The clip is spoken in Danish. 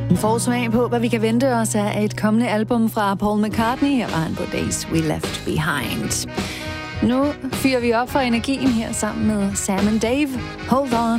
En forsmag på, hvad vi kan vente os af et kommende album fra Paul McCartney og han på Days We Left Behind. Nu fyrer vi op for energien her sammen med Sam and Dave. Hold on.